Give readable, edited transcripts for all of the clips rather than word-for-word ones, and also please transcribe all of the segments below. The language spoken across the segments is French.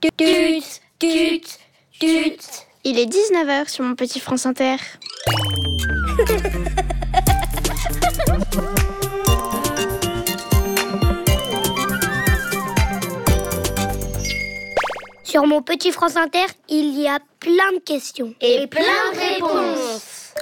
Tut, tut, tut. Il est 19h sur mon petit France Inter. Sur mon petit France Inter, il y a plein de questions. Et plein de réponses.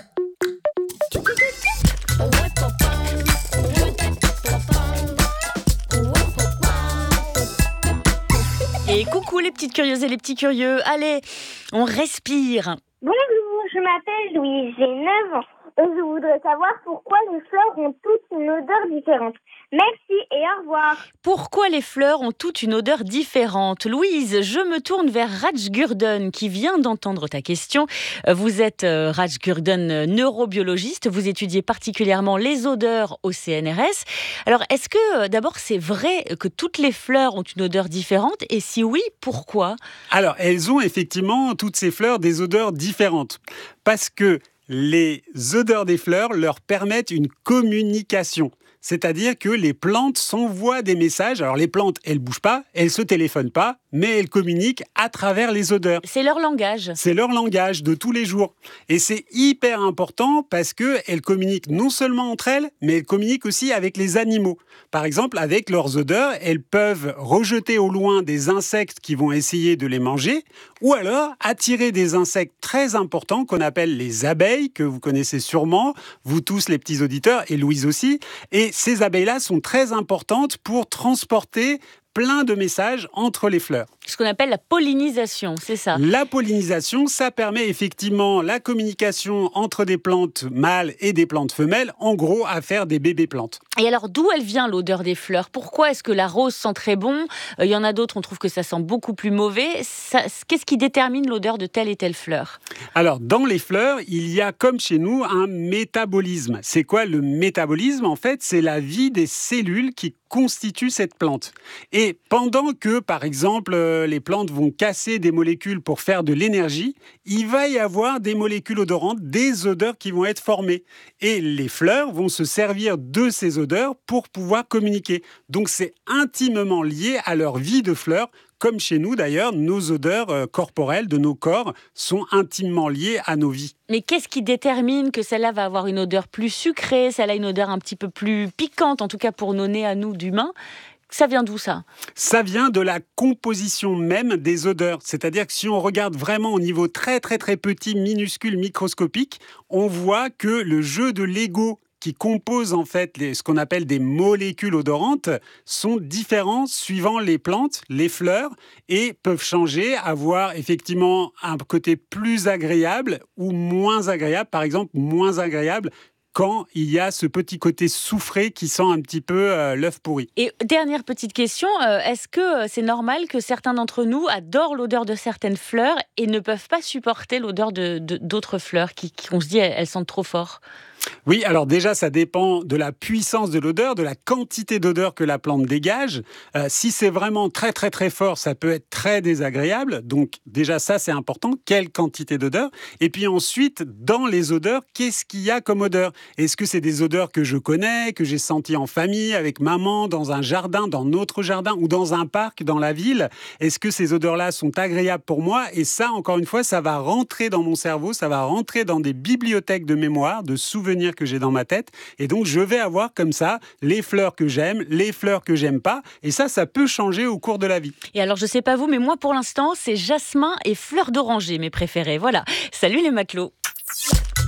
Et coucou les petites curieuses et les petits curieux. Allez, on respire. Bonjour, je m'appelle Louise, j'ai 9 ans et je voudrais savoir pourquoi les fleurs ont toutes une odeur différente. Merci et au revoir. Pourquoi les fleurs ont toutes une odeur différente? Louise, je me tourne vers Raj Gurdon qui vient d'entendre ta question. Vous êtes Raj Gurdon, neurobiologiste. Vous étudiez particulièrement les odeurs au CNRS. Alors, est-ce que d'abord c'est vrai que toutes les fleurs ont une odeur différente? Et si oui, pourquoi? Alors, elles ont effectivement, toutes ces fleurs, des odeurs différentes. Parce que les odeurs des fleurs leur permettent une communication. C'est-à-dire que les plantes s'envoient des messages. Alors les plantes, elles bougent pas, elles se téléphonent pas, mais elles communiquent à travers les odeurs. C'est leur langage. C'est leur langage de tous les jours. Et c'est hyper important parce qu'elles communiquent non seulement entre elles, mais elles communiquent aussi avec les animaux. Par exemple, avec leurs odeurs, elles peuvent rejeter au loin des insectes qui vont essayer de les manger, ou alors attirer des insectes très importants qu'on appelle les abeilles, que vous connaissez sûrement, vous tous les petits auditeurs, et Louise aussi. Et ces abeilles-là sont très importantes pour transporter plein de messages entre les fleurs. Ce qu'on appelle la pollinisation, c'est ça? La pollinisation, ça permet effectivement la communication entre des plantes mâles et des plantes femelles, en gros à faire des bébés plantes. Et alors d'où elle vient l'odeur des fleurs? Pourquoi est-ce que la rose sent très bon? Il y en a d'autres, on trouve que ça sent beaucoup plus mauvais. Qu'est-ce qui détermine l'odeur de telle et telle fleur? Alors dans les fleurs, il y a comme chez nous un métabolisme. C'est quoi le métabolisme? En fait, c'est la vie des cellules qui constituent cette plante. Et pendant que, par exemple, les plantes vont casser des molécules pour faire de l'énergie, il va y avoir des molécules odorantes, des odeurs qui vont être formées. Et les fleurs vont se servir de ces odeurs pour pouvoir communiquer. Donc c'est intimement lié à leur vie de fleurs. Comme chez nous d'ailleurs, nos odeurs corporelles de nos corps sont intimement liées à nos vies. Mais qu'est-ce qui détermine que celle-là va avoir une odeur plus sucrée, celle-là une odeur un petit peu plus piquante, en tout cas pour nos nez à nous d'humains? Ça vient d'où ça? Ça vient de la composition même des odeurs. C'est-à-dire que si on regarde vraiment au niveau très très très petit, minuscule, microscopique, on voit que le jeu de Lego qui composent en fait ce qu'on appelle des molécules odorantes sont différents suivant les plantes, les fleurs, et peuvent changer, avoir effectivement un côté plus agréable ou moins agréable. Par exemple, moins agréable quand il y a ce petit côté soufré qui sent un petit peu l'œuf pourri. Et dernière petite question, est-ce que c'est normal que certains d'entre nous adorent l'odeur de certaines fleurs et ne peuvent pas supporter l'odeur d'autres fleurs qu'on se dit elles sentent trop fort? Oui, alors déjà, ça dépend de la puissance de l'odeur, de la quantité d'odeur que la plante dégage. Si c'est vraiment très, très, très fort, ça peut être très désagréable. Donc déjà, ça, c'est important. Quelle quantité d'odeur? Et puis ensuite, dans les odeurs, qu'est-ce qu'il y a comme odeur? Est-ce que c'est des odeurs que je connais, que j'ai senties en famille, avec maman, dans un jardin, dans notre jardin, ou dans un parc, dans la ville? Est-ce que ces odeurs-là sont agréables pour moi? Et ça, encore une fois, ça va rentrer dans mon cerveau, ça va rentrer dans des bibliothèques de mémoire, de souvenirs que j'ai dans ma tête, et donc je vais avoir comme ça les fleurs que j'aime, les fleurs que j'aime pas, et ça peut changer au cours de la vie. Et alors je sais pas vous, mais moi pour l'instant c'est jasmin et fleur d'oranger mes préférés. Voilà. Salut les matelots.